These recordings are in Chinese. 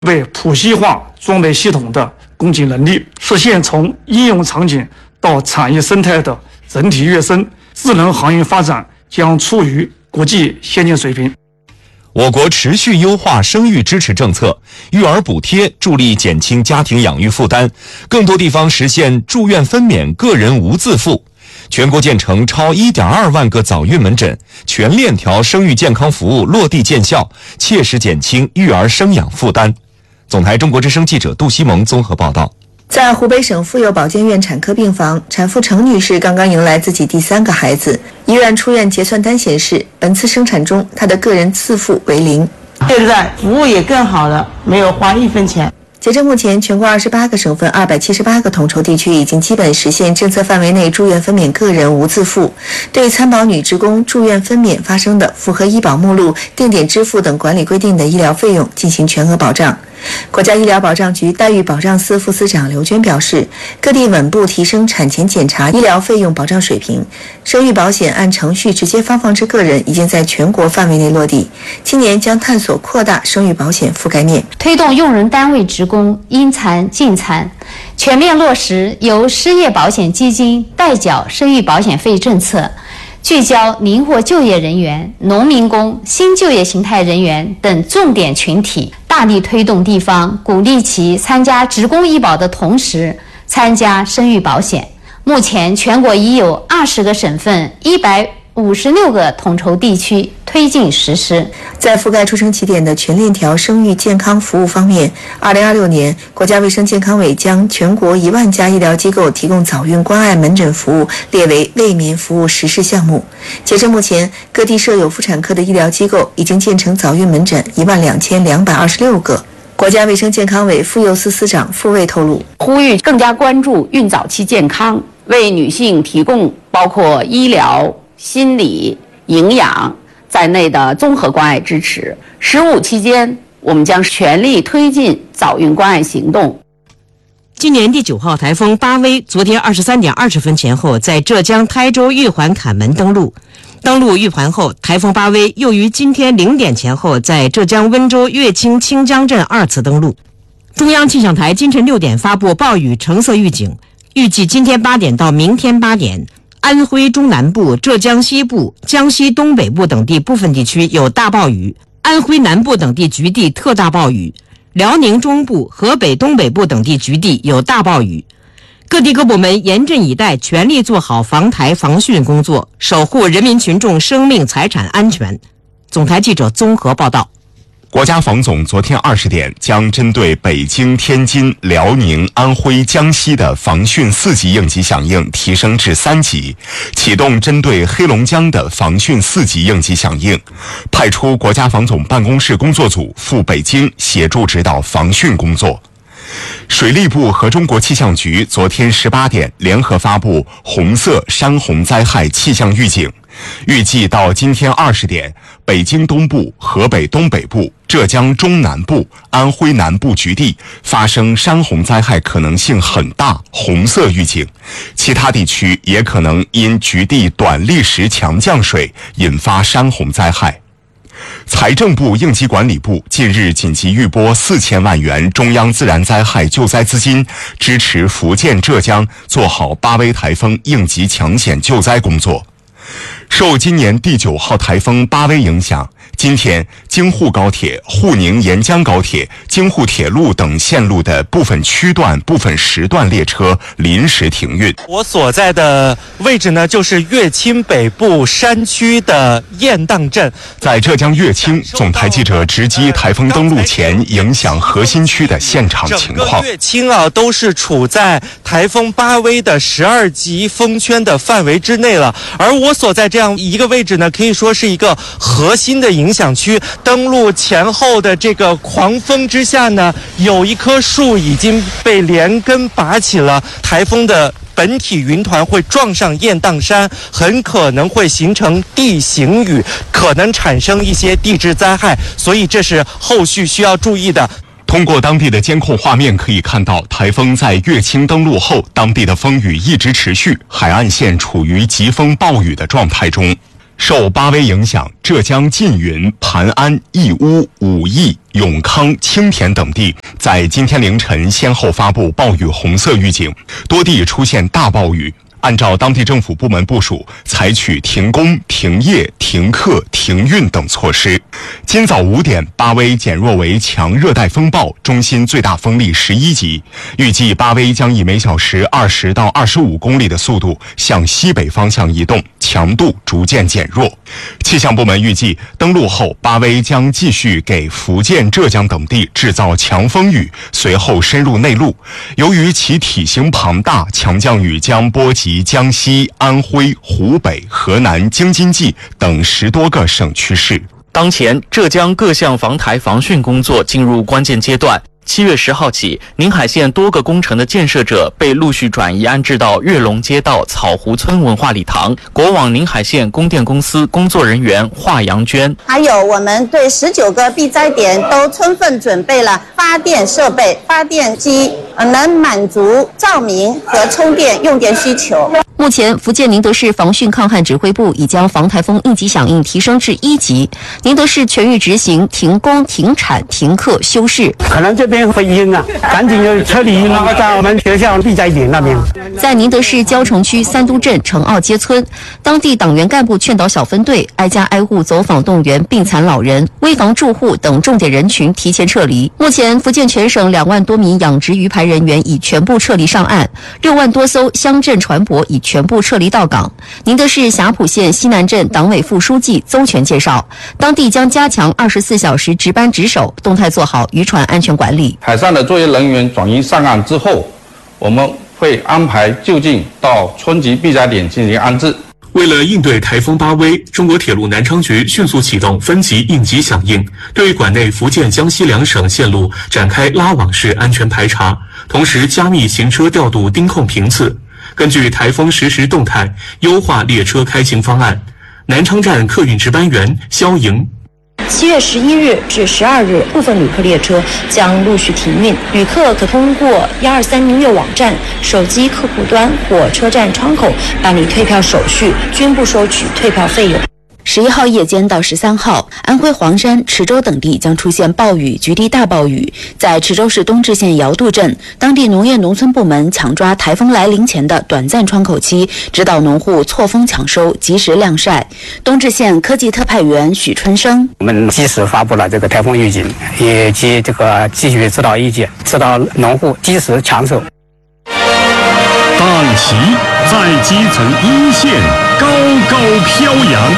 为普系化装备系统的供给能力，实现从应用场景到产业生态的整体跃升，智能行业发展将处于国际先进水平。 我国持续优化生育支持政策，育儿补贴助力减轻家庭养育负担，更多地方实现住院分娩个人无自付。全国建成超1.2万个早孕门诊，全链条生育健康服务落地见效，切实减轻育儿生养负担。总台中国之声记者杜西蒙综合报道。 在湖北省妇幼保健院产科病房，产妇程女士刚刚迎来自己第3个孩子。医院出院结算单显示，本次生产中她的个人自付为0。 现在服务也更好了，没有花1分钱。 截至目前，全国28个省份278个统筹地区已经基本实现政策范围内住院分娩个人无自付，对参保女职工住院分娩发生的符合医保目录、定点支付等管理规定的医疗费用进行全额保障。国家医疗保障局待遇保障司副司长刘娟表示，各地稳步提升产前检查医疗费用保障水平，生育保险按程序直接发放至个人已经在全国范围内落地，今年将探索扩大生育保险覆盖面， 推动用人单位职工因残尽残，全面落实由失业保险基金代缴生育保险费政策，聚焦灵活就业人员、农民工、新就业形态人员等重点群体，大力推动地方鼓励其参加职工医保的同时参加生育保险。目前全国已有20个省份、156个统筹地区推进实施。 在覆盖出生起点的全链条生育健康服务方面，2026年，国家卫生健康委将全国1万家医疗机构提供早孕关爱门诊服务列为为民服务实施项目。截至目前，各地设有妇产科的医疗机构已经建成早孕门诊12226个。国家卫生健康委妇幼司司长傅卫透露， 呼吁更加关注孕早期健康，为女性提供包括医疗、心理、营养在内的综合关爱支持。15期间，我们将全力推进早孕关爱行动。 今年第9号台风巴威昨天23点20分前后在浙江台州玉环坎门登陆玉环后，台风巴威又于今天0点前后在浙江温州乐清清江镇2次登陆。中央气象台今晨6点发布暴雨橙色预警，预计今天8点到明天8点，安徽中南部、浙江西部、江西东北部等地部分地区有大暴雨，安徽南部等地局地特大暴雨，辽宁中部、河北东北部等地局地有大暴雨。各地各部门严阵以待，全力做好防台防汛工作，守护人民群众生命财产安全。总台记者综合报道。 国家防总昨天20点将针对北京、天津、辽宁、安徽、江西的防汛4级应急响应提升至3级，启动针对黑龙江的防汛4级应急响应，派出国家防总办公室工作组赴北京协助指导防汛工作。水利部和中国气象局昨天18点联合发布红色山洪灾害气象预警，预计到今天20点，北京东部、河北东北部、浙江中南部、安徽南部局地发生山洪灾害可能性很大，红色预警，其他地区也可能因局地短历时强降水引发山洪灾害。财政部应急管理部近日紧急预拨4000万元中央自然灾害救灾资金，支持福建、浙江做好巴威台风应急抢险救灾工作。受今年第9号台风巴威影响，今天京沪高铁、沪宁沿江高铁、京沪铁路等线路的部分区段、部分时段列车临时停运。 我所在的位置呢，就是乐清北部山区的雁荡镇。 在浙江乐清，总台记者直击台风登陆前影响核心区的现场情况。 整个乐清啊，都是处在台风巴威的12级风圈的范围之内了。而我所在这样一个位置呢，可以说是一个核心的影响区。登陆前后的这个狂风之下呢，有一棵树已经被连根拔起了，台风的本体云团会撞上雁荡山，很可能会形成地形雨，可能产生一些地质灾害，所以这是后续需要注意的。 通过当地的监控画面可以看到，台风在乐清登陆后，当地的风雨一直持续，海岸线处于疾风暴雨的状态中。 受巴威影响，浙江缙云、盘安、义乌、武义、永康、青田等地在今天凌晨先后发布暴雨红色预警，多地出现大暴雨。按照当地政府部门部署，采取停工、停业、停课、停运等措施。今早5点，巴威减弱为强热带风暴，中心最大风力11级。预计巴威将以每小时20到25公里的速度向西北方向移动，强度逐渐减弱。气象部门预计，登陆后，巴威将继续给福建、浙江等地制造强风雨，随后深入内陆。由于其体型庞大，强降雨将波及江西、安徽、湖北、河南、京津冀等10多个省区市。 当前，浙江各项防台防汛工作进入关键阶段。7月10号起，宁海县多个工程的建设者被陆续转移安置到跃龙街道草湖村文化礼堂。国网宁海县供电公司工作人员华阳娟， 还有我们对19个避灾点都充分准备了发电设备、发电机，能满足照明和充电用电需求。 目前，福建宁德市防汛抗旱指挥部已将防台风应急响应提升至1级，宁德市全域执行停工、停产、停课、休市。 可能这边会阴啊，赶紧就撤离在我们学校避灾点那边。 在宁德市蕉城区三都镇城坳街村，当地党员干部劝导小分队挨家挨户走访动员病残老人、危房住户等重点人群提前撤离。目前，福建全省2万多名养殖鱼排人员已全部撤离上岸，6万多艘乡镇船舶已全部撤离到港。宁德市霞浦县西南镇党委副书记邹全介绍，当地将加强24小时值班值守，动态做好渔船安全管理。 海上的作业人员转移上岸之后，我们会安排就近到村级避灾点进行安置。 为了应对台风巴威，中国铁路南昌局迅速启动分级应急响应，对管内福建、江西2省线路展开拉网式安全排查，同时加密行车调度盯控频次，根据台风实时动态优化列车开行方案。南昌站客运值班员肖莹。 7月11日至12日，部分旅客列车将陆续停运，旅客可通过123明月网站、手机客户端或车站窗口办理退票手续，均不收取退票费用。11号夜间到13号，安徽黄山、池州等地将出现暴雨、局地大暴雨。在池州市东至县尧渡镇，当地农业农村部门抢抓台风来临前的短暂窗口期，指导农户错峰抢收，及时晾晒。东至县科技特派员许春生， 我们及时发布了这个台风预警，以及这个继续指导意见，指导农户及时抢收。 党旗在基层一线高高飘扬。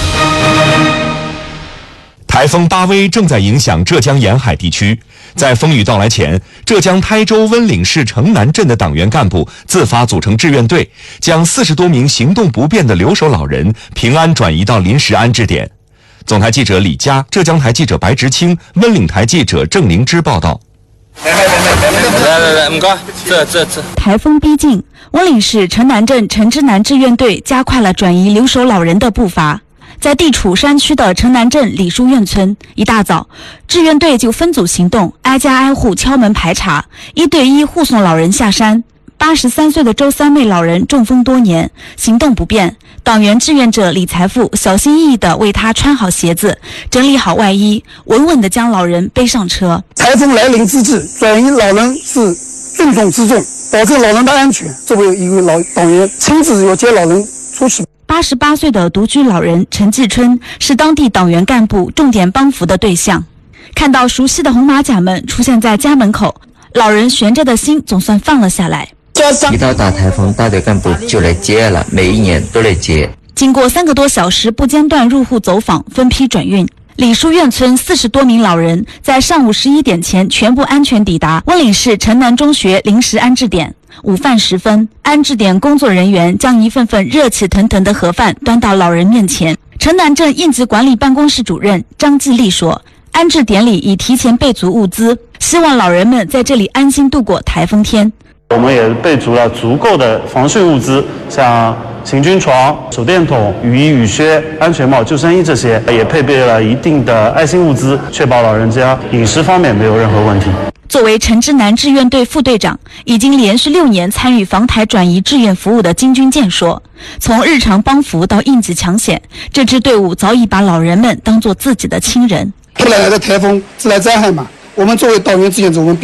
台风巴威正在影响浙江沿海地区，在风雨到来前，浙江台州温岭市城南镇的党员干部自发组成志愿队，将40多名行动不便的留守老人平安转移到临时安置点。总台记者李佳、浙江台记者白直清、温岭台记者郑灵芝报道。 来，唔该，这。 台风逼近，温岭市城南镇城之南志愿队加快了转移留守老人的步伐。在地处山区的城南镇李书院村，一大早，志愿队就分组行动，挨家挨户敲门排查，1对1护送老人下山。83岁的周三妹老人中风多年，行动不便，党员志愿者李财富小心翼翼地为他穿好鞋子，整理好外衣，稳稳地将老人背上车。 台风来临之际，转移老人是重中之重，保证老人的安全。作为一位老党员，亲自要接老人出去。 88岁的独居老人陈继春是当地党员干部重点帮扶的对象。看到熟悉的红马甲们出现在家门口，老人悬着的心总算放了下来。 一到大台风，大队干部就来接了，每一年都来接。 经过3个多小时不间断入户走访，分批转运，李书院村40多名老人在上午11点前全部安全抵达温岭市城南中学临时安置点。午饭时分，安置点工作人员将一份份热气腾腾的盒饭端到老人面前。城南镇应急管理办公室主任张继立说，安置点里已提前备足物资，希望老人们在这里安心度过台风天。 我们也备足了足够的防汛物资，像行军床、手电筒、雨衣、雨靴、安全帽、救生衣这些，也配备了一定的爱心物资，确保老人家饮食方面没有任何问题。 作为为陈之南志愿队副队长，已经连续6年参与防台转移志愿服务的金军健说，从日常帮扶到应急抢险，这支队伍早已把老人们当作自己的亲人。 后来来的台风自然灾害嘛，我们作为党员志愿者，我们